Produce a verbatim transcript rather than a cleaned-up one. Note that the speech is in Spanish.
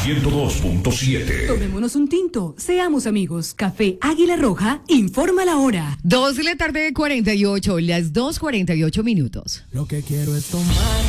ciento dos punto siete. Tomémonos un tinto, seamos amigos. Café Águila Roja, informa la hora. Dos de la tarde, cuarenta y ocho, las dos cuarenta y ocho minutos. Lo que quiero es tomar